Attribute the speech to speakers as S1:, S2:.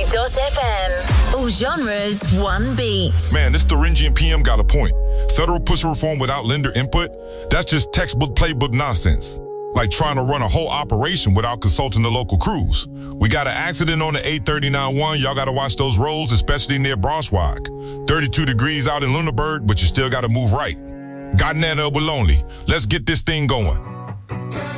S1: FM. All genres, one beat.
S2: Man, this Thuringian PM got a point. Federal push reform without lender input? That's just textbook playbook nonsense. Like trying to run a whole operation without consulting the local crews. We got an accident on the 839-1. Y'all got to watch those roads, especially near Braunschweig. 32 degrees out in Lunenburg, but you still got to move right. Got Nana, we're lonely. Let's get this thing going.